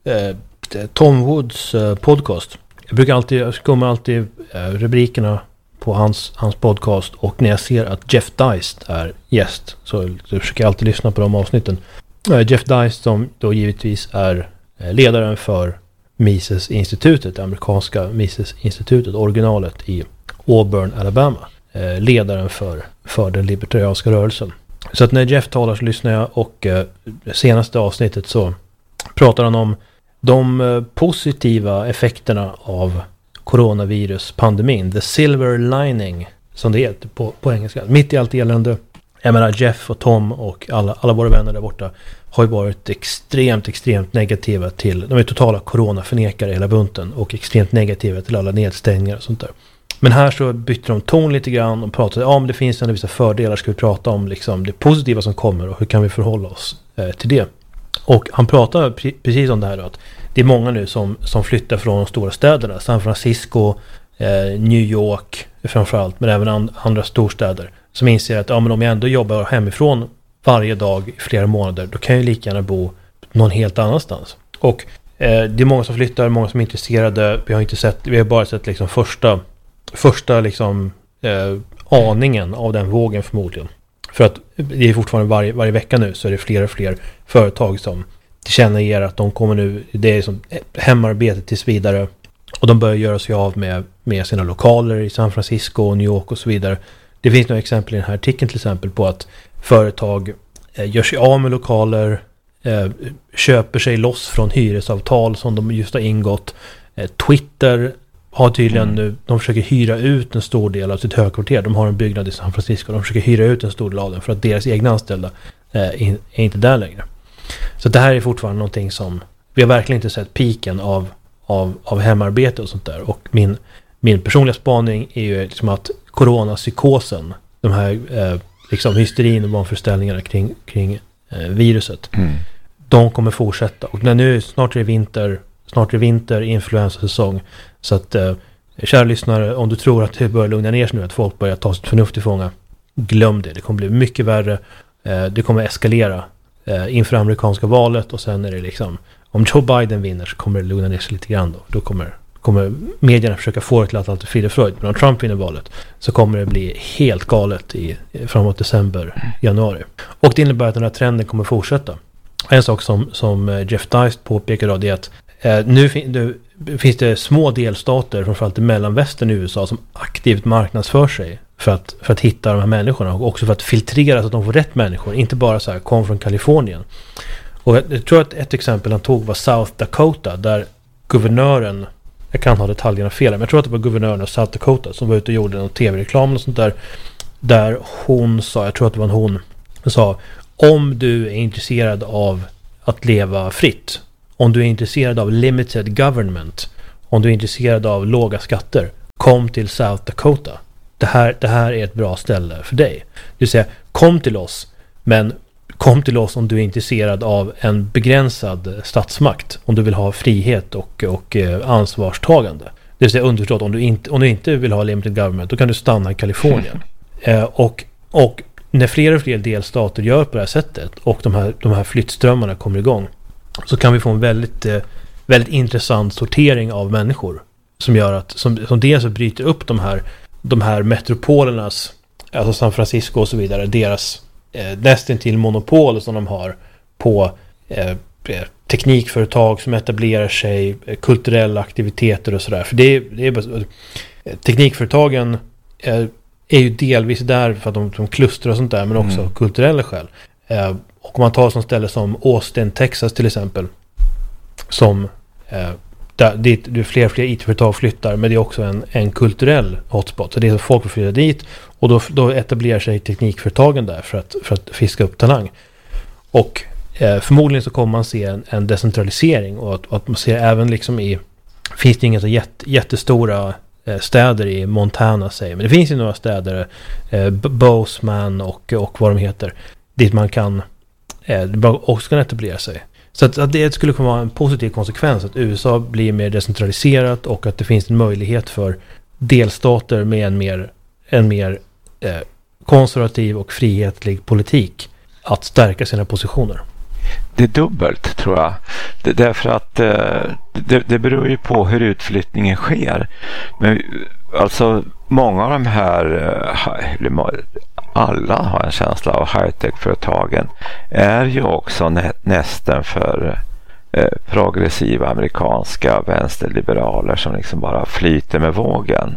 Tom Woods podcast. Jag skumma alltid rubrikerna på hans podcast, och när jag ser att Jeff Deist är gäst så försöker jag alltid lyssna på de avsnitten. Jeff Deist, som då givetvis är ledaren för Mises-institutet, det amerikanska Mises-institutet, originalet i Auburn, Alabama. Ledaren för den libertarianska rörelsen. Så att när Jeff talar så lyssnar jag, och det senaste avsnittet så pratar han om de positiva effekterna av coronavirus-pandemin. The silver lining, som det heter på engelska. Mitt i allt elände. Jag menar, Jeff och Tom och alla våra vänner där borta har ju varit extremt negativa till, de är totala coronaförnekare hela bunten, och extremt negativa till alla nedstängningar och sånt där. Men här så bytte de ton lite grann och pratade om det finns vissa fördelar, ska vi prata om liksom det positiva som kommer och hur kan vi förhålla oss till det. Och han pratar precis om det här då, att det är många nu som flyttar från de stora städerna, San Francisco, New York framförallt, men även andra storstäder, som inser att men om jag ändå jobbar hemifrån varje dag i flera månader, då kan jag lika gärna bo någon helt annanstans. Och det är många som flyttar, många som är intresserade. Vi har bara sett liksom första liksom aningen av den vågen förmodligen. För att det är fortfarande varje vecka nu så är det fler och fler företag som tillkännager att de kommer nu, det är som hemarbete tills vidare, och de börjar göra sig av med sina lokaler i San Francisco och New York och så vidare. Det finns några exempel i den här artikeln till exempel på att företag gör sig av med lokaler, köper sig loss från hyresavtal som de just har ingått. Twitter har tydligen nu, de försöker hyra ut en stor del av sitt högkvarter. De har en byggnad i San Francisco. De försöker hyra ut en stor del av den för att deras egna anställda är inte där längre. Så det här är fortfarande någonting som vi har verkligen inte sett piken av hemarbete och sånt där. Och min personliga spaning är ju liksom att coronapsykosen, de här liksom hysterin och vanföreställningarna kring viruset, de kommer fortsätta. Och nu snart är det vinter, influensasäsong. Så att kära lyssnare, om du tror att det börjar lugna ner sig nu, att folk börjar ta sitt förnuft i fånga, glöm det. Det kommer bli mycket värre. Det kommer eskalera inför amerikanska valet, och sen är det liksom, om Joe Biden vinner så kommer det lugna ner sig lite grann då kommer medierna försöka få det till att allt är frid och fröjd. Men om Trump vinner valet så kommer det bli helt galet framåt december, januari. Och det innebär att den här trenden kommer fortsätta. En sak som Jeff Deist påpekar då, det är att nu finns det små delstater, framförallt i mellanvästern i USA, som aktivt marknadsför sig för att hitta de här människorna, och också för att filtrera så att de får rätt människor, inte bara så här kom från Kalifornien. Och jag tror att ett exempel han tog var South Dakota, där guvernören, jag kan ha detaljerna fel, men jag tror att det var guvernören av South Dakota som var ute och gjorde någon tv-reklam och sånt där hon sa, jag tror att det var hon sa, om du är intresserad av att leva fritt, om du är intresserad av limited government, om du är intresserad av låga skatter, kom till South Dakota. Det här är ett bra ställe för dig. Det vill säga, kom till oss, men kom till oss om du är intresserad av en begränsad statsmakt, om du vill ha frihet och ansvarstagande. Det vill säga underförstått, om du inte vill ha limited government, då kan du stanna i Kalifornien. Och när fler och fler delstater gör på det här sättet och de här flyttströmmarna kommer igång, så kan vi få en väldigt intressant sortering av människor som gör att som dels bryter upp de här metropolernas, alltså San Francisco och så vidare, deras nästintill monopol som de har på teknikföretag som etablerar sig, kulturella aktiviteter och sådär. För det är teknikföretagen är ju delvis där för att de klustrar och sånt där, men också kulturella skäl. Och om man tar som ställe som Austin, Texas till exempel, som dit fler och fler IT-företag flyttar, men det är också en kulturell hotspot. Så det är så folk får flytta dit, och då etablerar sig teknikföretagen där för att fiska upp talang. Och förmodligen så kommer man se en decentralisering, och att man ser även liksom finns det inga så jättestora städer i Montana, säger, men det finns ju några städer, Bozeman och vad de heter, dit man kan också kan etablera sig. Så att det skulle kunna vara en positiv konsekvens, att USA blir mer decentraliserat och att det finns en möjlighet för delstater med en mer konservativ och frihetlig politik att stärka sina positioner. Det är dubbelt, tror jag. Därför att det beror ju på hur utflyttningen sker. Men alltså många av de här, alla har en känsla av high-tech-företagen, är ju också nästan för progressiva amerikanska vänsterliberaler som liksom bara flyter med vågen.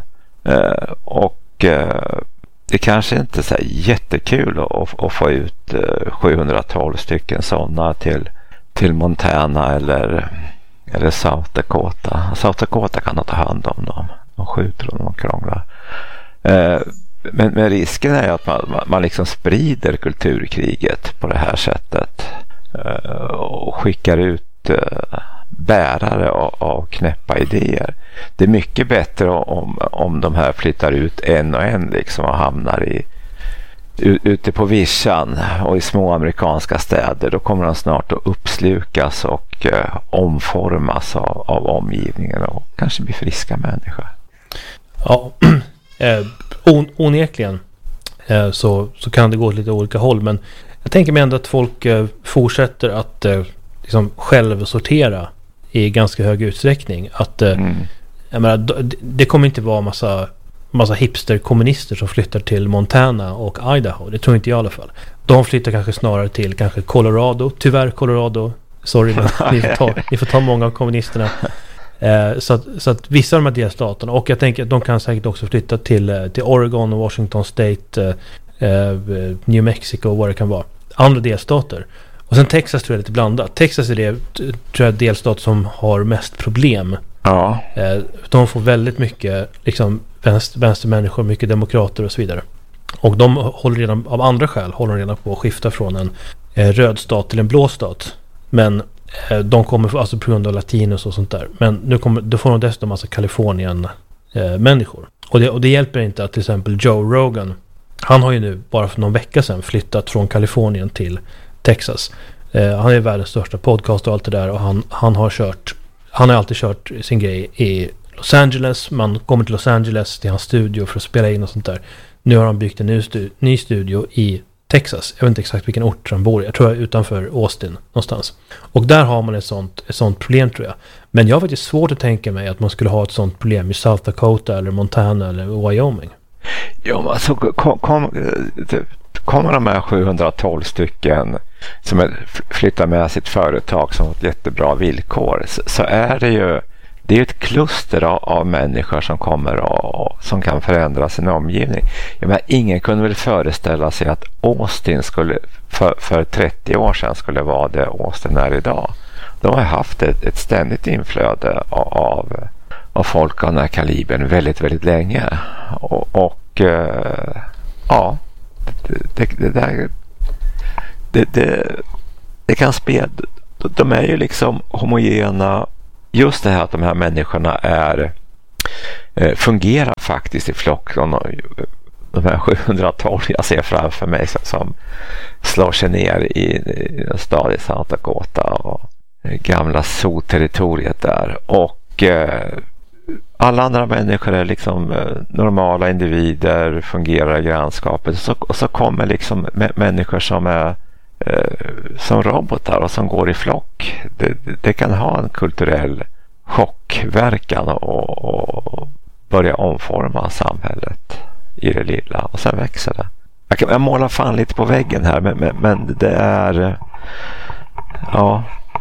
Det kanske inte är så jättekul att få ut 712 stycken sådana till Montana eller South Dakota. South Dakota kan ta hand om dem. De skjuter och de krånglar. Men risken är att man liksom sprider kulturkriget på det här sättet och skickar ut bärare av knäppa idéer. Det är mycket bättre om de här flyttar ut en och en liksom och hamnar ute på vischan och i små amerikanska städer. Då kommer de snart att uppslukas och omformas av omgivningen och kanske bli friska människor. Ja, onekligen så kan det gå åt lite olika håll, men jag tänker mig ändå att folk fortsätter att liksom självsortera i ganska hög utsträckning. Att jag menar, det kommer inte vara massa hipster-kommunister som flyttar till Montana och Idaho. Det tror inte jag i alla fall. De flyttar kanske snarare till Colorado. Tyvärr Colorado. Sorry, men ni får ta många av kommunisterna. Så att vissa av de här delstaterna, och jag tänker att de kan säkert också flytta till Oregon och Washington State, New Mexico och vad det kan vara. Andra delstater. Och sen Texas tror jag är lite blandat. Texas är det, tror jag, delstat som har mest problem. Ja. De får väldigt mycket liksom vänstermänniskor, mycket demokrater och så vidare. Och de håller redan, av andra skäl, på att skifta från en röd stat till en blå stat. Men de kommer alltså på grund av latinos och sånt där. Men då får de dessutom massa Kalifornien-människor. Och det hjälper inte att till exempel Joe Rogan, han har ju nu bara för någon vecka sedan flyttat från Kalifornien till Texas. Han är världens största podcast och allt det där, och han har alltid kört sin grej i Los Angeles. Man kommer till Los Angeles till hans studio för att spela in och sånt där. Nu har han byggt en ny studio i Texas. Jag vet inte exakt vilken ort han bor i. Jag tror utanför Austin någonstans. Och där har man ett sånt problem, tror jag. Men jag har faktiskt svårt att tänka mig att man skulle ha ett sånt problem i South Dakota eller Montana eller Wyoming. Ja, men alltså kommer de här 712 stycken som flyttar med sitt företag som har ett jättebra villkor, så är det ju det är ett kluster av människor som kommer och som kan förändra sin omgivning. Ingen kunde väl föreställa sig att Austin skulle för 30 år sedan skulle vara det Austin är idag. De har haft ett ständigt inflöde av folk av den här kalibern väldigt, väldigt länge. Det kan spela. De är ju liksom homogena. Just det här att de här människorna fungerar faktiskt i flock. De här 712 jag ser framför mig som slår sig ner i en stad i South Dakota och gamla zoo-territoriet där. Och alla andra människor är liksom normala individer, fungerar i grannskapet. Och så kommer liksom människor som är som robotar och som går i flock. Det kan ha en kulturell chockverkan och börja omforma samhället i det lilla. Och sen växer det. Jag målar fan lite på väggen här, men det är... Ja.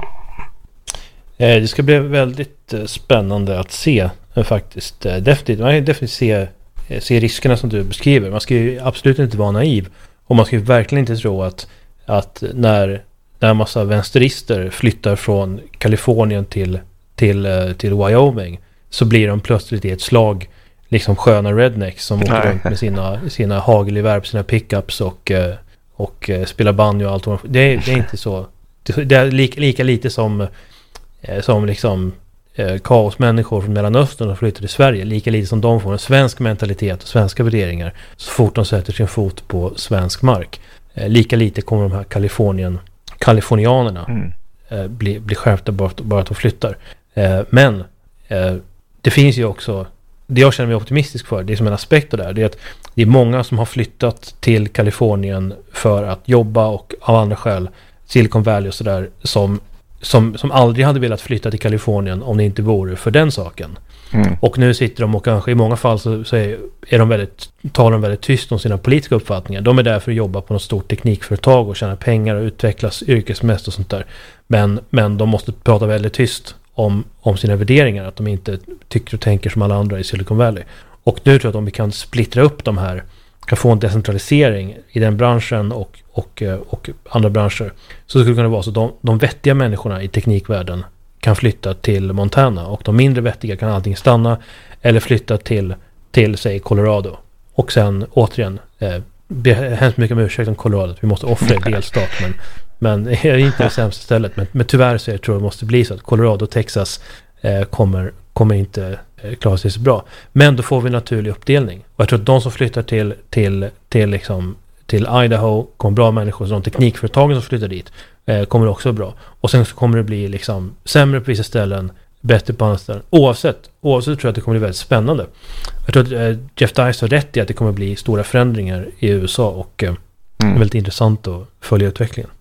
Det ska bli väldigt spännande att se faktiskt. Definitivt se riskerna som du beskriver. Man ska ju absolut inte vara naiv. Och man ska ju verkligen inte tro att när en massa vänsterister flyttar från Kalifornien till Wyoming så blir de plötsligt i ett slag liksom sköna rednecks som åker runt med sina hagelgevär på sina pickups och spelar banjo och allt. Det är inte så. Det är lika lite som liksom kaosmänniskor från Mellanöstern och flyttar till Sverige, lika lite som de får en svensk mentalitet och svenska värderingar så fort de sätter sin fot på svensk mark. Lika lite kommer de här kalifornianerna bli skärpta bara att de flyttar. Men det finns ju också, det jag känner mig optimistisk för, det är som en aspekt av det här, det är att det är många som har flyttat till Kalifornien för att jobba och av andra skäl, Silicon Valley och sådär, som aldrig hade velat flytta till Kalifornien om det inte vore för den saken. Och nu sitter de och kanske i många fall så talar de väldigt tyst om sina politiska uppfattningar. De är där för att jobba på något stort teknikföretag och tjäna pengar och utvecklas yrkesmässigt och sånt där. Men de måste prata väldigt tyst om sina värderingar, att de inte tycker och tänker som alla andra i Silicon Valley. Och nu tror jag att om vi kan splittra upp de här, kan få en decentralisering i den branschen och andra branscher, så skulle det kunna vara så de vettiga människorna i teknikvärlden kan flytta till Montana och de mindre vettiga kan antingen stanna eller flytta till säg Colorado. Och sen återigen ber hemskt mycket om ursäkt om Colorado, att vi måste offra en delstat, men det är inte det sämsta stället. Men tyvärr så tror jag det måste bli så att Colorado och Texas kommer inte klara sig så bra. Men då får vi en naturlig uppdelning. Och jag tror att de som flyttar till Idaho kommer bra människor, så de teknikföretagen som flyttar dit kommer också bra. Och sen så kommer det bli liksom sämre på vissa ställen, bättre på andra ställen. Oavsett tror jag att det kommer bli väldigt spännande. Jag tror att Jeff Dice har rätt i att det kommer bli stora förändringar i USA och väldigt intressant att följa utvecklingen.